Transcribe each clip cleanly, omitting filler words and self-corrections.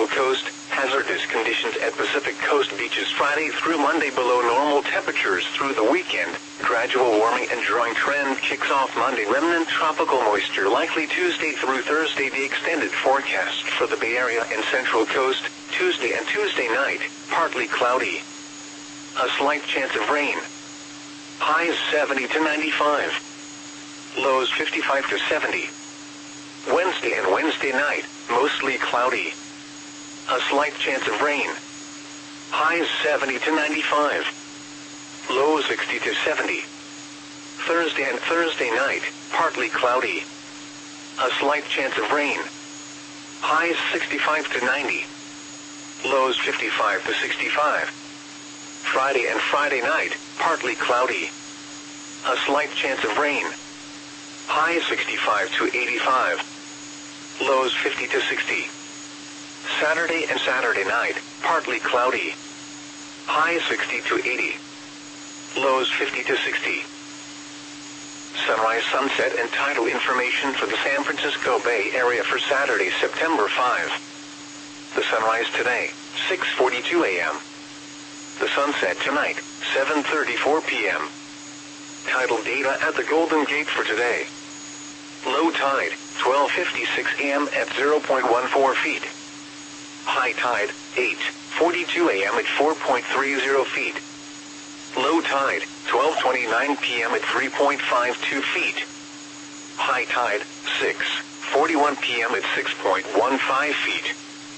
Central Coast. Hazardous conditions at Pacific Coast beaches Friday through Monday below normal temperatures through the weekend. Gradual warming and drying trend kicks off Monday. Remnant tropical moisture likely Tuesday through Thursday. The extended forecast for the Bay Area and Central Coast, Tuesday and Tuesday night, partly cloudy. A slight chance of rain. Highs 70 to 95. Lows 55 to 70. Wednesday and Wednesday night, mostly cloudy. A slight chance of rain. Highs 70 to 95. Lows 60 to 70. Thursday and Thursday night, partly cloudy. A slight chance of rain. Highs 65 to 90. Lows 55 to 65. Friday and Friday night, partly cloudy. A slight chance of rain. Highs 65 to 85. Lows 50 to 60. Saturday and Saturday night, partly cloudy. Highs 60 to 80. Lows 50 to 60. Sunrise, sunset, and tidal information for the San Francisco Bay Area for Saturday, September 5. The sunrise today, 6:42 a.m. The sunset tonight, 7:34 p.m. Tidal data at the Golden Gate for today. Low tide, 12:56 a.m. at 0.14 feet. High tide, 8:42 a.m. at 4.30 feet. Low tide, 12:29 p.m. at 3.52 feet. High tide, 6:41 p.m. at 6.15 feet.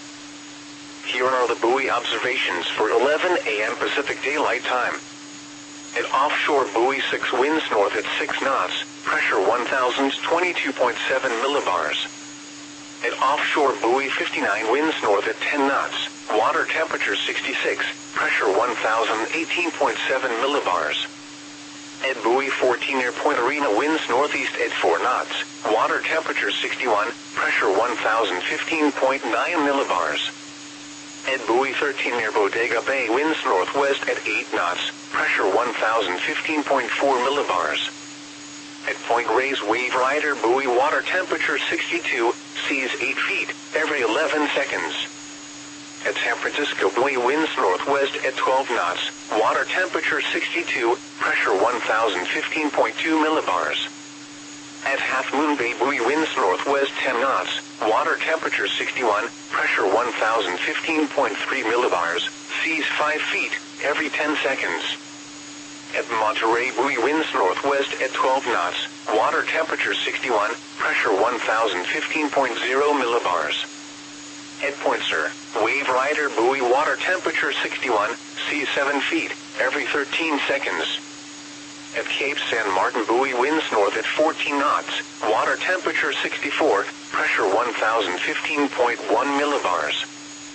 Here are the buoy observations for 11 a.m. Pacific Daylight Time. At offshore buoy 6 winds north at 6 knots, pressure 1,022.7 millibars. At offshore buoy 59 winds north at 10 knots, water temperature 66, pressure 1,018.7 millibars. At buoy 14 near Point Arena winds northeast at 4 knots, water temperature 61, pressure 1,015.9 millibars. At buoy 13 near Bodega Bay winds northwest at 8 knots, pressure 1,015.4 millibars. At Point Reyes Wave Rider buoy water temperature 62, seas 8 feet, every 11 seconds. At San Francisco buoy winds northwest at 12 knots, water temperature 62, pressure 1,015.2 millibars. At Half Moon Bay buoy winds northwest 10 knots, water temperature 61, pressure 1,015.3 millibars, seas 5 feet, every 10 seconds. At Monterey buoy winds northwest at 12 knots, water temperature 61, pressure 1,015.0 millibars. At Point Sur, Wave Rider buoy water temperature 61, seas 7 feet, every 13 seconds. At Cape San Martin buoy winds north at 14 knots, water temperature 64, pressure 1,015.1 millibars.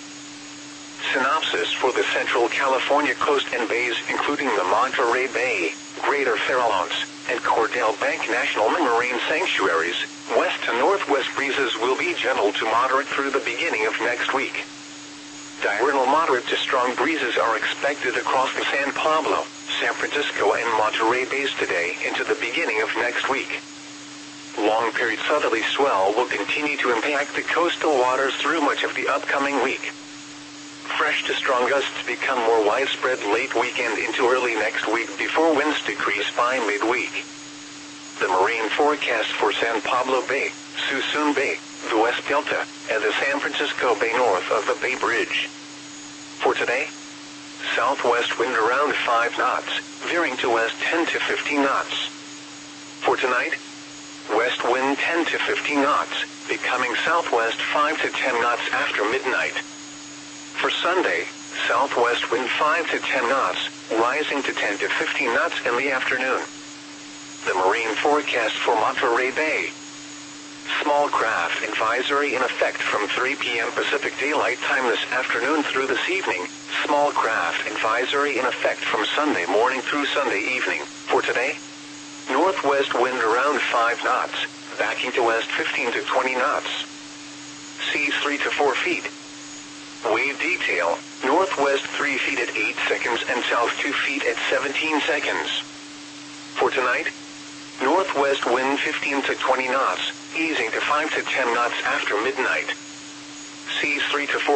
Synopsis for the Central California coast and bays including the Monterey Bay, Greater Farallones, and Cordell Bank National Marine Sanctuaries, west to northwest breezes will be gentle to moderate through the beginning of next week. Diurnal moderate to strong breezes are expected across the San Pablo, San Francisco and Monterey Bays today into the beginning of next week. Long-period southerly swell will continue to impact the coastal waters through much of the upcoming week. Fresh to strong gusts become more widespread late weekend into early next week before winds decrease by midweek. The marine forecast for San Pablo Bay, Suisun Bay, the West Delta, and the San Francisco Bay north of the Bay Bridge. For today, southwest wind around 5 knots, veering to west 10 to 15 knots. For tonight, west wind 10 to 15 knots, becoming southwest 5 to 10 knots after midnight. For Sunday, southwest wind 5 to 10 knots, rising to 10 to 15 knots in the afternoon. The marine forecast for Monterey Bay. Small craft advisory in effect from 3 p.m. Pacific Daylight Time this afternoon through this evening. Small craft advisory in effect from Sunday morning through Sunday evening. For today, northwest wind around 5 knots, backing to west 15 to 20 knots. Seas 3 to 4 feet. Wave detail, northwest 3 feet at 8 seconds and south 2 feet at 17 seconds. For tonight, northwest wind 15 to 20 knots, easing to 5 to 10 knots after midnight. Seas 3 to 4